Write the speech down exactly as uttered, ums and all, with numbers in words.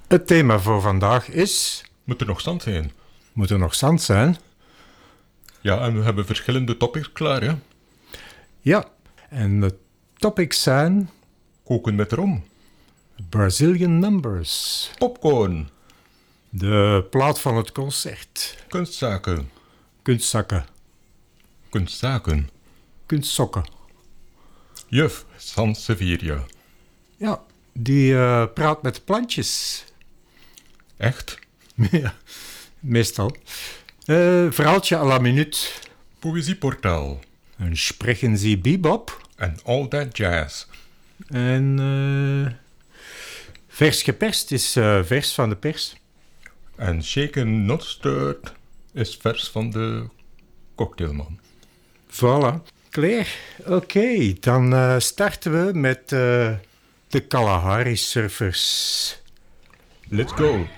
Het thema voor vandaag is... Moet er nog zand zijn? Moet er nog zand zijn? Ja, en we hebben verschillende topics klaar, hè? Ja, en de topics zijn... Koken met rom. Brazilian Numbers. Popcorn. De plaat van het concert. Kunstzaken. Kunstzakken. Kunstzaken. Kunstsokken. Juf Sansevieria. Ja, die uh, praat met plantjes. Echt? Ja, meestal. Uh, verhaaltje à la minuut. Poëzieportaal. Een Sprechen Sie Bebop. En All That Jazz. En uh, vers geperst is uh, vers van de pers. En Shaken Not Stirred is vers van de cocktailman. Voilà. Claire, oké, okay, dan uh, starten we met uh, de Kalahari Surfers. Let's go.